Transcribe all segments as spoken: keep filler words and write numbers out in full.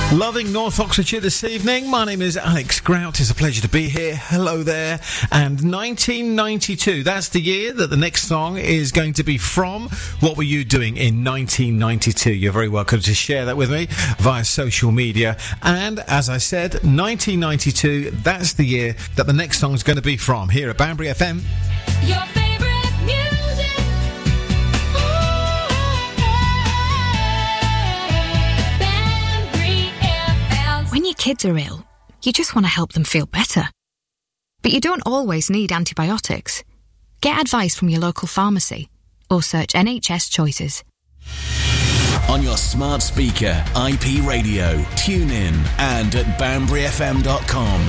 Loving North Oxfordshire this evening. My name is Alex Grout. It's a pleasure to be here. Hello there. And nineteen ninety-two, that's the year that the next song is going to be from. What were you doing in nineteen ninety-two? You're very welcome to share that with me via social media. And as I said, nineteen ninety-two, that's the year that the next song is going to be from. Here at Banbury F M. Your favorite music. Banbury F M. When your kids are ill, you just want to help them feel better. But you don't always need antibiotics. Get advice from your local pharmacy or search N H S Choices. On your smart speaker, I P radio, tune in and at banbury f m dot com.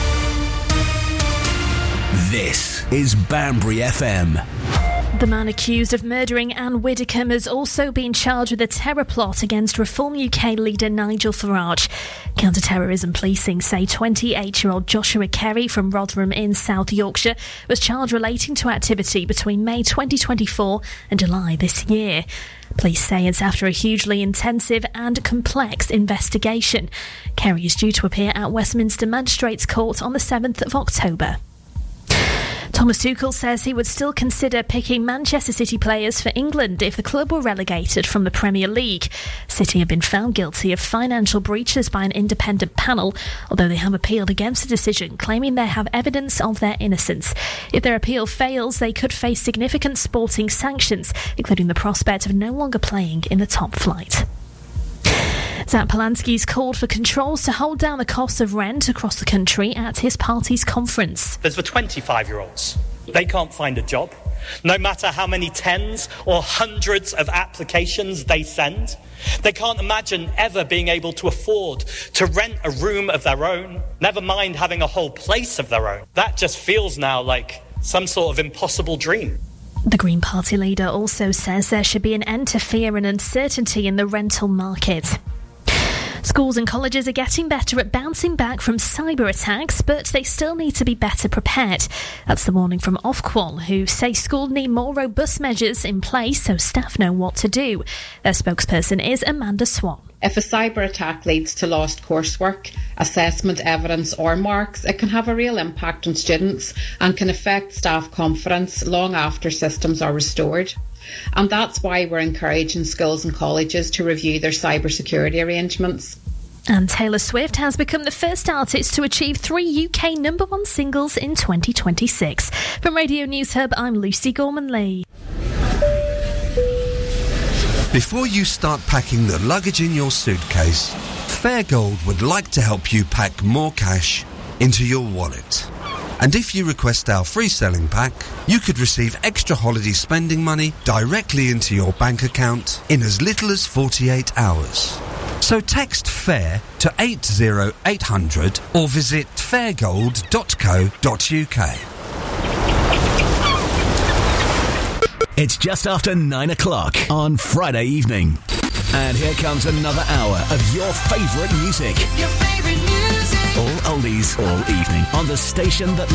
This is Banbury F M. The man accused of murdering Anne Widdecombe has also been charged with a terror plot against Reform U K leader Nigel Farage. Counter-terrorism policing say twenty-eight-year-old Joshua Kerry from Rotherham in South Yorkshire was charged relating to activity between May twenty twenty-four and July this year. Police say it's after a hugely intensive and complex investigation. Kerry is due to appear at Westminster Magistrates Court on the seventh of October. Thomas Tuchel says he would still consider picking Manchester City players for England if the club were relegated from the Premier League. City have been found guilty of financial breaches by an independent panel, although they have appealed against the decision, claiming they have evidence of their innocence. If their appeal fails, they could face significant sporting sanctions, including the prospect of no longer playing in the top flight. Zach Polanski's called for controls to hold down the cost of rent across the country at his party's conference. There's the twenty-five-year-olds. They can't find a job. No matter how many tens or hundreds of applications they send, they can't imagine ever being able to afford to rent a room of their own, never mind having a whole place of their own. That just feels now like some sort of impossible dream. The Green Party leader also says there should be an end to fear and uncertainty in the rental market. Schools and colleges are getting better at bouncing back from cyber attacks, but they still need to be better prepared. That's the warning from Ofqual, who say schools need more robust measures in place so staff know what to do. Their spokesperson is Amanda Swan. If a cyber attack leads to lost coursework, assessment evidence or marks, it can have a real impact on students and can affect staff confidence long after systems are restored. And that's why we're encouraging schools and colleges to review their cybersecurity arrangements. And Taylor Swift has become the first artist to achieve three U K number one singles in twenty twenty-six. From Radio News Hub, I'm Lucy Gorman-Lee. Before you start packing the luggage in your suitcase, Fairgold would like to help you pack more cash into your wallet. And if you request our free selling pack, you could receive extra holiday spending money directly into your bank account in as little as forty-eight hours. So text FAIR to eight oh eight hundred or visit fairgold dot co dot uk. It's just after nine o'clock on Friday evening. And here comes another hour of your favourite music. Your favorite music. All oldies, all evening. On the station that